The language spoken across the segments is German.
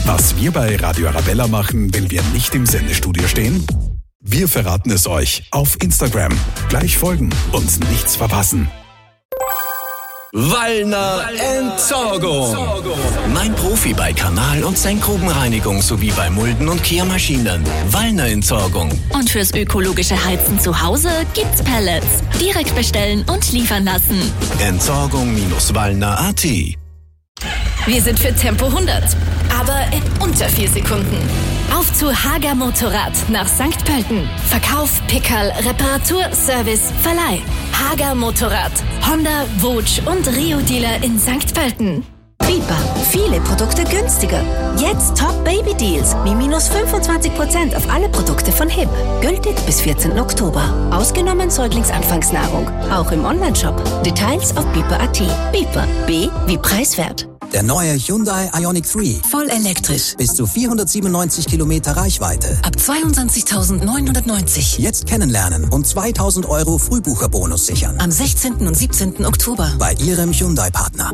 Was wir bei Radio Arabella machen, wenn wir nicht im Sendestudio stehen? Wir verraten es euch auf Instagram. Gleich folgen und nichts verpassen. Wallner Entsorgung. Mein Profi bei Kanal- und Senkgrubenreinigung sowie bei Mulden- und Kehrmaschinen. Wallner Entsorgung. Und fürs ökologische Heizen zu Hause gibt's Pellets. Direkt bestellen und liefern lassen. Entsorgung-wallner.at. Wir sind für Tempo 100, aber in unter 4 Sekunden. Auf zu Hager Motorrad nach St. Pölten. Verkauf, Pickerl, Reparatur, Service, Verleih. Hager Motorrad. Honda, Vogue und Rio-Dealer in St. Pölten. Biber. Viele Produkte günstiger. Jetzt Top Baby Deals wie minus 25% auf alle Produkte von HIP. Gültig bis 14. Oktober. Ausgenommen Säuglingsanfangsnahrung. Auch im Onlineshop. Details auf biber.at. Biber. B wie preiswert. Der neue Hyundai Ioniq 3. Voll elektrisch. Bis zu 497 Kilometer Reichweite. Ab 22.990. Jetzt kennenlernen und 2.000 € Frühbucherbonus sichern. Am 16. und 17. Oktober. Bei Ihrem Hyundai-Partner.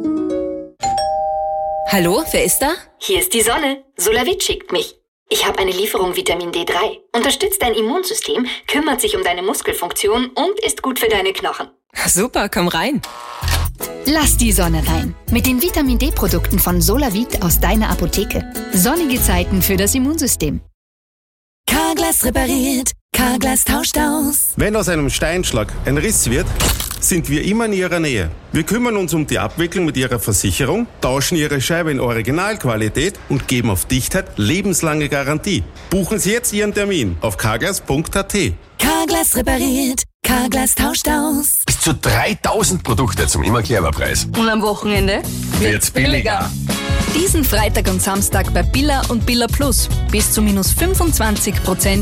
Hallo, wer ist da? Hier ist die Sonne. Solavit schickt mich. Ich habe eine Lieferung Vitamin D3. Unterstützt dein Immunsystem, kümmert sich um deine Muskelfunktion und ist gut für deine Knochen. Super, komm rein. Lass die Sonne rein. Mit den Vitamin D-Produkten von Solavit aus deiner Apotheke. Sonnige Zeiten für das Immunsystem. Carglass repariert. Carglass tauscht aus. Wenn aus einem Steinschlag ein Riss wird, sind wir immer in Ihrer Nähe. Wir kümmern uns um die Abwicklung mit Ihrer Versicherung, tauschen Ihre Scheibe in Originalqualität und geben auf Dichtheit lebenslange Garantie. Buchen Sie jetzt Ihren Termin auf carglass.at. Carglass repariert. Carglass tauscht aus. Bis zu 3000 Produkte zum immer Preis. Und am Wochenende Wird's billiger. Diesen Freitag und Samstag bei Billa und Billa Plus. Bis zu minus 25%